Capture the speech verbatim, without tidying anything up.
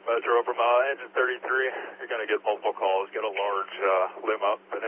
Metro from uh, engine thirty-three. You're going to get multiple calls. Get a large uh, limb up and